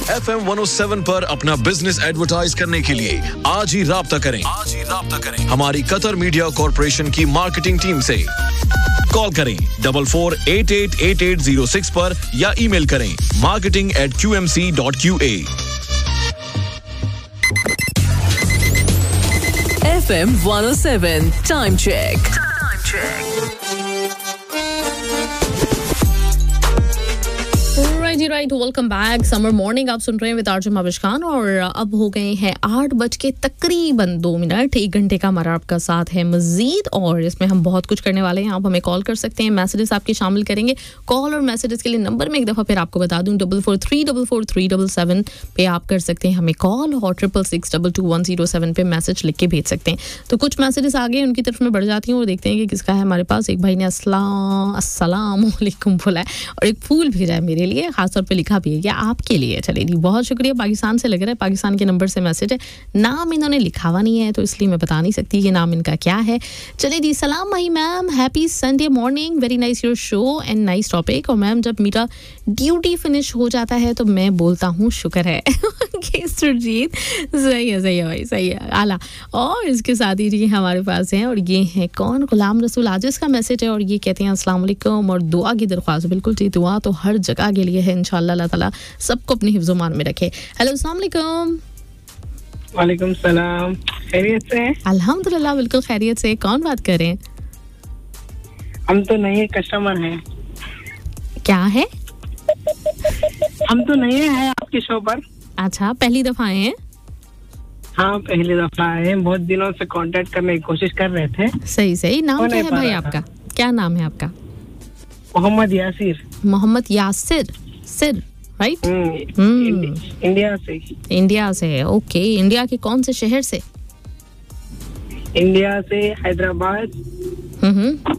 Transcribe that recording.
FM 107 पर अपना business advertise करने के लिए आज ही राब्ता करें हमारी कतर मीडिया कॉर्पोरेशन की मार्केटिंग टीम से। कॉल करें 44888806 पर या ईमेल करें marketing@qmc.qa। FM 107 Time Check. Right welcome back. Summer morning आप सुन रहे हैं विद आरजे मबिश खान और अब हो गए हैं 8 तकरीबन 2 मिनट। 1 घंटे का हमारा आपका साथ है मजीद और इसमें हम बहुत कुछ करने वाले हैं। आप हमें कॉल कर सकते हैं, मैसेजेस आपके शामिल करेंगे। कॉल और मैसेजेस के लिए नंबर में एक दफ़ा फिर आपको बता दूं 44344437 पे आप कर सकते हैं हमें कॉल और 66622107 पे मैसेज लिख के भेज सकते हैं। तो कुछ मैसेजेस आ गए उनकी तरफ में बढ़ जाती हूँ और देखते हैं कि किसका है हमारे पास। एक भाई ने अस्सलाम वालेकुम बोला है और एक फूल भेजा है मेरे लिए, खास तौर पे लिखा भी है आपके लिए। चलिए जी बहुत शुक्रिया। पाकिस्तान से लग रहा है, पाकिस्तान के नंबर से मैसेज है। नाम इन्होंने लिखा हुआ नहीं है तो इसलिए मैं बता नहीं सकती कि नाम इनका क्या है। चलिए जी सलाम भाई ma'am, happy Sunday morning, very nice your show and nice topic. और मैम जब मेरा ड्यूटी फिनिश हो जाता है तो मैं बोलता हूँ शुक्र है। सुरजीत सही है भाई, सही है, आला। और इसके साथ ही जी हमारे पास हैं और ये है कौन, गुलाम रसूल आजिज का मैसेज है और ये कहते हैं अस्सलाम वालेकुम और दुआ की दरख्वास्त। बिल्कुल जी, दुआ तो हर जगह के लिए है, इंशाल्लाह अल्लाह ताला सबको अपनी हिफ्ज़-ओ-मान में रखे। हेलो अस्सलाम वालेकुम। वालेकुम सलाम, खैरियत से हैं? अल्हम्दुलिल्लाह बिल्कुल खैरियत से। कौन बात कर रहे हैं? हम तो नए कस्टमर हैं। क्या है? हम तो नए हैं आपके शो पर। अच्छा, पहली दफा आए हैं? हाँ पहली दफा आए हैं, बहुत दिनों से कांटेक्ट करने की कोशिश कर रहे थे। सही। नाम क्या है भाई आपका? क्या नाम है आपका? मोहम्मद यासिर। मोहम्मद यासिर राइट? इंडिया से। ओके, इंडिया के कौन से शहर से? इंडिया से हैदराबाद।